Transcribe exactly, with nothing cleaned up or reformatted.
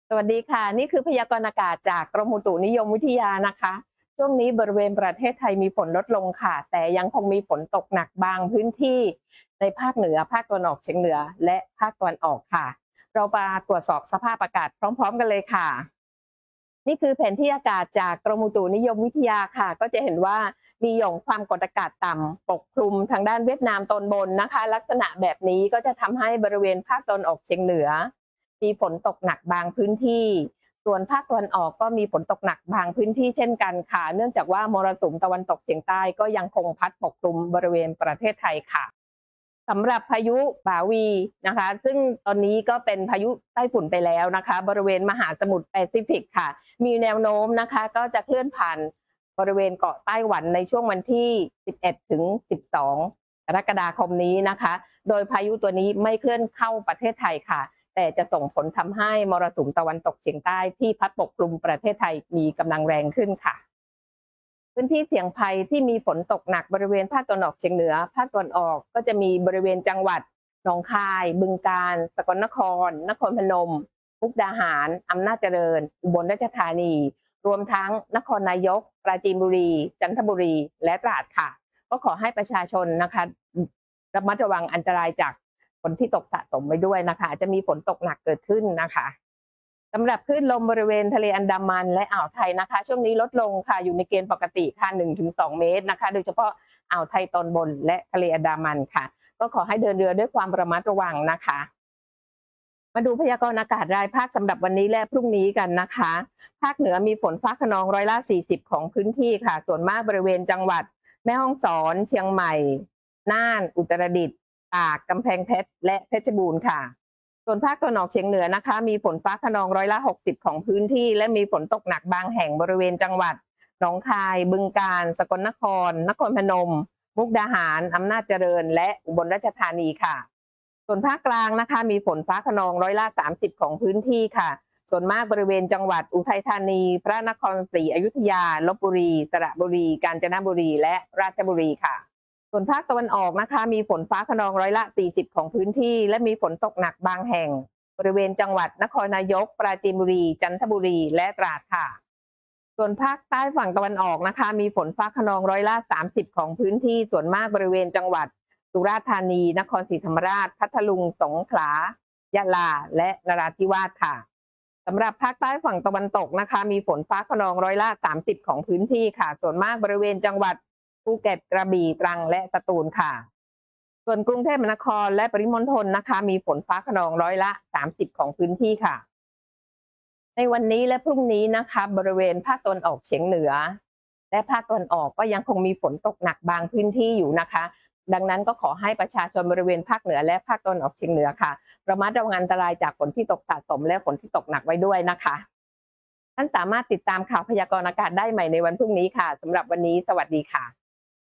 สวัสดีค่ะนี่คือพยากรณ์อากาศจากกรมอุตุนิยมวิทยานะคะช่วงนี้บริเวณประเทศไทยมีฝนลดลงค่ะแต่ยังคงมีฝนตกหนักบางพื้นที่ในภาคเหนือภาคตะวันออกเฉียงเหนือและภาคตะวันออกค่ะเรามาตรวจสอบสภาพอากาศพร้อมๆกันเลยค่ะนี่คือแผนที่อากาศจากกรมอุตุนิยมวิทยาค่ะก็จะเห็นว่ามีหย่อมความกดอากาศต่ำปกคลุมทางด้านเวียดนามตอนบนนะคะลักษณะแบบนี้ก็จะทำให้บริเวณภาคตะวันออกเฉียงเหนือมีฝนตกหนักบางพื้นที่ส่วนภาคตะวันออกก็มีฝนตกหนักบางพื้นที่เช่นกันค่ะเนื่องจากว่ามรสุมตะวันตกเฉียงใต้ก็ยังคงพัดปกคลุมบริเวณประเทศไทยค่ะสำหรับพายุบาวีนะคะซึ่งตอนนี้ก็เป็นพายุใต้ฝุ่นไปแล้วนะคะบริเวณมหาสมุทรแปซิฟิกค่ะมีแนวโน้มนะคะก็จะเคลื่อนผ่านบริเวณเกาะไต้หวันในช่วงวันที่สิบเอ็ดถึงสิบสองกรกฎาคมนี้นะคะโดยพายุตัวนี้ไม่เคลื่อนเข้าประเทศไทยค่ะแต่จะส่งผลทำให้มรสุมตะวันตกเฉียงใต้ที่พัดปกคลุมประเทศไทยมีกำลังแรงขึ้นค่ะพื้นที่เสี่ยงภัยที่มีฝนตกหนักบริเวณภาคตะวันออกเฉียงเหนือภาคตะวันออกก็จะมีบริเวณจังหวัดหนองคายบึงกาฬสกลนครนครพนมมุกดาหารอำนาจเจริญอุบลราชธานีรวมทั้งนครนายกปราจีนบุรีจันทบุรีและตราดค่ะก็ขอให้ประชาชนนะคะระมัดระวังอันตรายจากฝนที่ตกสะสมไว้ด้วยนะคะจะมีฝนตกหนักเกิดขึ้นนะคะสำหรับคลื่นลมบริเวณทะเลอันดามันและอ่าวไทยนะคะช่วงนี้ลดลงค่ะอยู่ในเกณฑ์ปกติค่ะ หนึ่งถึงสอง เมตรนะคะโดยเฉพาะอ่าวไทยตอนบนและทะเลอันดามันค่ะก็ขอให้เดินเรือด้วยความระมัดระวังนะคะมาดูพยากรณ์อากาศรายภาคสำหรับวันนี้และพรุ่งนี้กันนะคะภาคเหนือมีฝนฟ้าคะนองร้อยละสี่สิบของพื้นที่ค่ะส่วนมากบริเวณจังหวัดแม่ฮ่องสอนเชียงใหม่น่านอุตรดิตถ์ตากกำแพงเพชรและเพชรบูรณ์ค่ะส่วนภาคตะวันออกเฉียงเหนือนะคะมีฝนฟ้าคะนองร้อยละหกสิบของพื้นที่และมีฝนตกหนักบางแห่งบริเวณจังหวัดหนองคายบึงกาฬสกลนครนครพนมมุกดาหารอำนาจเจริญและอุบลราชธานีค่ะส่วนภาคกลางนะคะมีฝนฟ้าคะนองร้อยละสามสิบของพื้นที่ค่ะส่วนมากบริเวณจังหวัดอุทัยธานีพระนครศรีอยุธยาลพบุรีสระบุรีกาญจนบุรีและราชบุรีค่ะส่วนภาคตะวันออกนะคะมีฝนฟ้าคะนองร้อยละสี่สิบของพื้นที่และมีฝนตกหนักบางแห่งบริเวณจังหวัดนครนายกปราจีนบุรีจันทบุรีและตราดค่ะส่วนภาคใต้ฝั่งตะวันออกนะคะมีฝนฟ้าคะนองร้อยละสามสิบของพื้นที่ส่วนมากบริเวณจังหวัดสุราษฎร์ธานีนครศรีธรรมราชพัทลุงสงขลายะลาและนราธิวาสค่ะสำหรับภาคใต้ฝั่งตะวันตกนะคะมีฝนฟ้าคะนองร้อยละสามสิบของพื้นที่ค่ะส่วนมากบริเวณจังหวัดภูเก็ตกระบี่ตรังและสตูลค่ะส่วนกรุงเทพมหานครและปริมณฑลนะคะมีฝนฟ้าคะนองร้อยละสามสิบของพื้นที่ค่ะในวันนี้และพรุ่งนี้นะคะบริเวณภาคตะวันออกเฉียงเหนือและภาคตะวันออกก็ยังคงมีฝนตกหนักบางพื้นที่อยู่นะคะดังนั้นก็ขอให้ประชาชนบริเวณภาคเหนือและภาคตะวันออกเฉียงเหนือค่ะระมัดระวังอันตรายจากฝนที่ตกสะสมและฝนที่ตกหนักไว้ด้วยนะคะท่านสามารถติดตามข่าวพยากรณ์อากาศได้ใหม่ในวันพรุ่งนี้ค่ะสำหรับวันนี้สวัสดีค่ะ